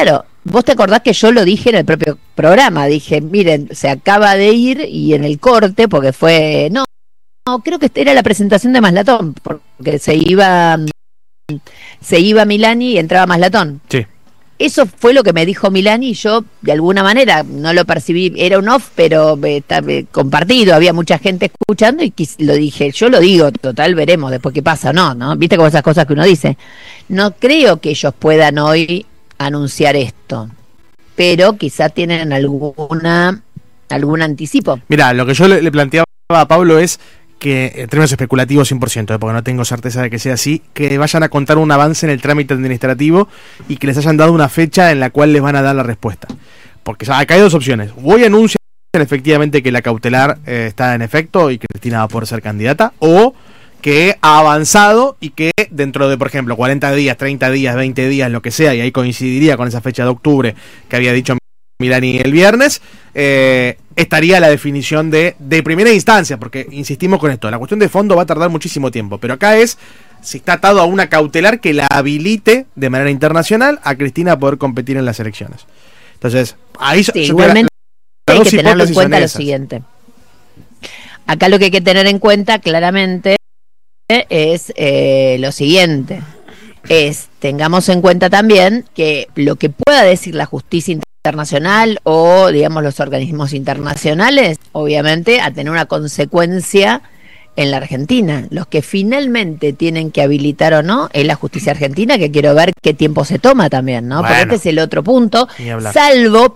claro, vos te acordás que yo lo dije en el propio programa, dije, miren, se acaba de ir y en el corte, porque fue, no, creo que era la presentación de Maslatón, porque se iba Milani y entraba Maslatón. Sí. Eso fue lo que me dijo Milani y yo, de alguna manera, no lo percibí, era un off, pero compartido, había mucha gente escuchando y lo dije, yo lo digo, total, veremos después qué pasa, ¿no? ¿Viste como esas cosas que uno dice? No creo que ellos puedan hoy anunciar esto, pero quizá tienen algún anticipo. Mirá, lo que yo le planteaba a Pablo es que, en términos especulativos 100%, porque no tengo certeza de que sea así, que vayan a contar un avance en el trámite administrativo y que les hayan dado una fecha en la cual les van a dar la respuesta. Porque acá hay dos opciones. Voy a anunciar efectivamente que la cautelar está en efecto y que Cristina va a poder ser candidata, o que ha avanzado y que dentro de, por ejemplo, 40 días, 30 días, 20 días, lo que sea, y ahí coincidiría con esa fecha de octubre que había dicho Milani el viernes, estaría la definición de primera instancia, porque insistimos con esto, la cuestión de fondo va a tardar muchísimo tiempo, pero acá es si está atado a una cautelar que la habilite de manera internacional a Cristina a poder competir en las elecciones. Entonces, ahí sí, igualmente hay que tenerlo en cuenta lo siguiente. Acá lo que hay que tener en cuenta claramente es lo siguiente, tengamos en cuenta también que lo que pueda decir la justicia internacional o, digamos, los organismos internacionales, obviamente, a tener una consecuencia en la Argentina. Los que finalmente tienen que habilitar o no es la justicia argentina, que quiero ver qué tiempo se toma también, ¿no? Bueno, porque este es el otro punto, salvo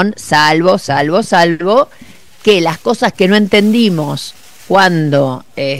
que las cosas que no entendimos cuando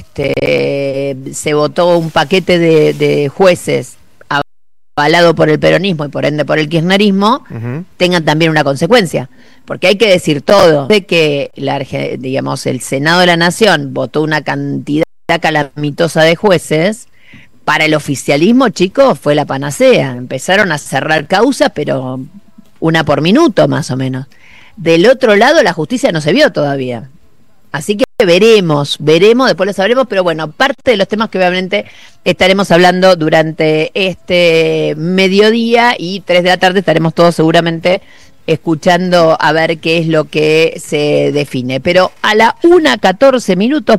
se votó un paquete de jueces avalado por el peronismo y por ende por el kirchnerismo, tengan también una consecuencia. Porque hay que decir todo, de que digamos, el Senado de la Nación votó una cantidad calamitosa de jueces, para el oficialismo, chicos, fue la panacea. Empezaron a cerrar causas, pero una por minuto más o menos. Del otro lado, la justicia no se vio todavía. Así que veremos, después lo sabremos, pero bueno, parte de los temas que obviamente estaremos hablando durante este mediodía y 3 de la tarde estaremos todos seguramente escuchando a ver qué es lo que se define. Pero a la 1:14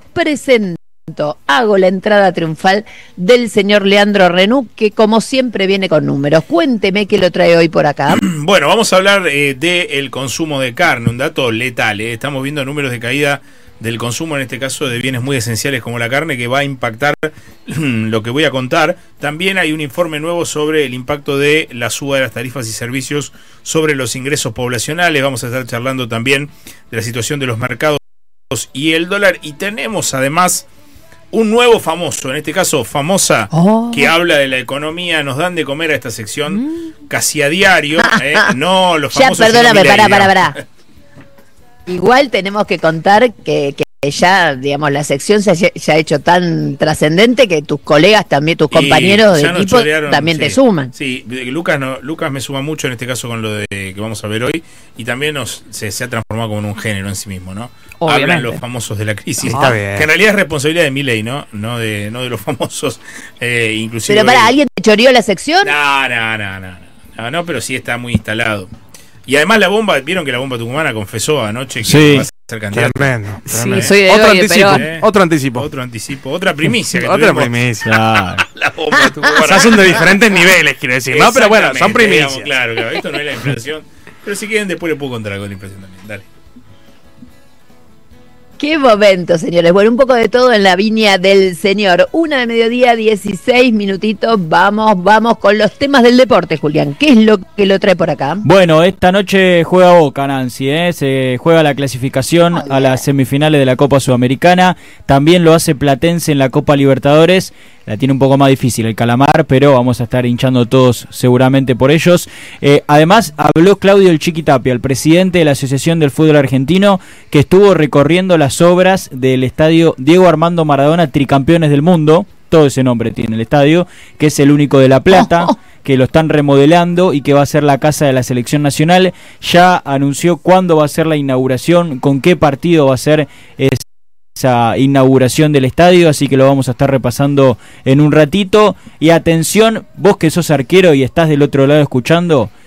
hago la entrada triunfal del señor Leandro Renú, que como siempre viene con números. Cuénteme qué lo trae hoy por acá. Bueno, vamos a hablar del consumo de carne, un dato letal. Estamos viendo números de caída del consumo, en este caso de bienes muy esenciales como la carne, que va a impactar lo que voy a contar. También hay un informe nuevo sobre el impacto de la suba de las tarifas y servicios sobre los ingresos poblacionales. Vamos a estar charlando también de la situación de los mercados y el dólar. Y tenemos además un nuevo famoso, en este caso famosa, que habla de la economía. Nos dan de comer a esta sección casi a diario. No los famosos. Ya, perdóname, pará. Igual tenemos que contar que ya, digamos, la sección se ha hecho tan trascendente que tus colegas también, tus compañeros de equipo también te suman. Sí, Lucas me suma mucho en este caso con lo de que vamos a ver hoy, y también se ha transformado como en un género en sí mismo, ¿no? Obviamente. Hablan los famosos de la crisis, que en realidad es responsabilidad de Milei, ¿no? No de los famosos, inclusive. Pero ¿alguien te choreó la sección? No, pero sí está muy instalado. Y además la bomba, vieron que la bomba tucumana confesó anoche que va a ser candidato. Tremendo. Sí, soy de otro anticipo, otra primicia. Otra primicia. La bomba tucumana. Ya son de diferentes niveles, quiero decir, ¿no? Pero bueno, son primicias. Digamos, claro, esto no es la inflación. Pero si quieren, después le puedo contar algo de la inflación también. Dale. Qué momento, señores. Bueno, un poco de todo en la viña del señor. 1:00 PM, 16 minutitos. Vamos con los temas del deporte, Julián. ¿Qué es lo que lo trae por acá? Bueno, esta noche juega Boca, Nancy, se juega la clasificación a las semifinales de la Copa Sudamericana. También lo hace Platense en la Copa Libertadores. La tiene un poco más difícil el Calamar, pero vamos a estar hinchando todos seguramente por ellos. Además, habló Claudio El Chiqui Tapia, el presidente de la Asociación del Fútbol Argentino, que estuvo recorriendo las obras del estadio Diego Armando Maradona, tricampeones del mundo. Todo ese nombre tiene el estadio, que es el único de La Plata, que lo están remodelando y que va a ser la casa de la selección nacional. Ya anunció cuándo va a ser la inauguración, con qué partido va a ser esa inauguración del estadio, así que lo vamos a estar repasando en un ratito. Y atención, vos que sos arquero y estás del otro lado escuchando,